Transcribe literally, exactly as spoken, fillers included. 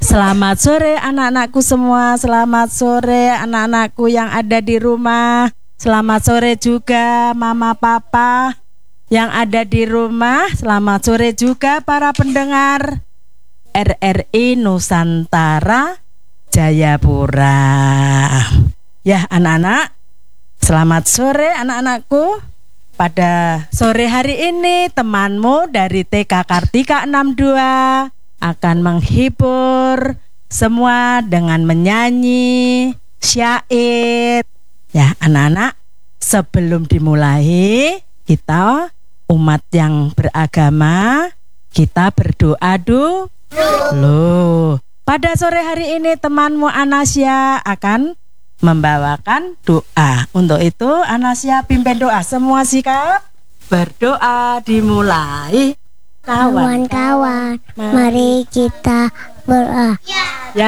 Selamat sore anak-anakku semua. Selamat sore anak-anakku yang ada di rumah. Selamat sore juga mama papa yang ada di rumah. Selamat sore juga para pendengar R R I Nusantara Jayapura. Ya anak-anak, selamat sore anak-anakku. Pada sore hari ini temanmu dari T K Kartika enam dua akan menghibur semua dengan menyanyi syair. Ya anak-anak, sebelum dimulai kita umat yang beragama, kita berdoa dulu. Loh, pada sore hari ini temanmu Anasya akan membawakan doa. Untuk itu Anasya pimpin doa. Semua sikap berdoa dimulai. Kawan-kawan, mari kita berdoa.